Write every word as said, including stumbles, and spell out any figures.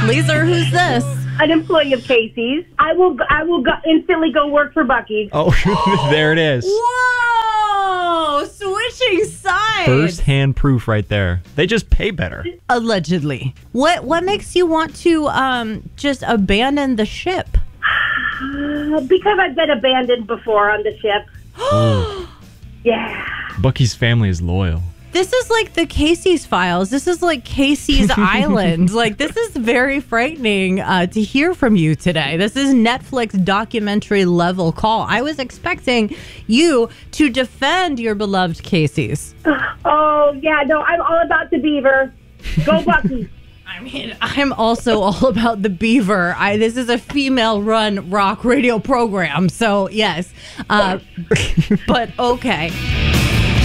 Lisa, who's this? An employee of Casey's. I will I will go, instantly go work for Buc-ee's. Oh, there it is. Whoa! Switching sides. First-hand proof right there. They just pay better. Allegedly. What what makes you want to um just abandon the ship? Uh, because I've been abandoned before on the ship. Yeah. Buc-ee's family is loyal. This is like the Casey's Files. This is like Casey's Island. Like, this is very frightening uh, to hear from you today. This is Netflix documentary level call. I was expecting you to defend your beloved Casey's. Oh, yeah, no, I'm all about the beaver. Go Buc-ee's. I mean, I'm also all about the beaver. I, this is a female-run rock radio program, so yes. Uh, but okay.